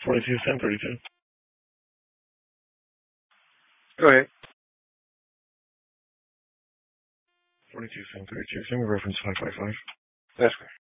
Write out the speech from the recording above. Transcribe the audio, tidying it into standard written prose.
42, 1032. Go ahead. 42, 1032. Send me reference 555. That's correct.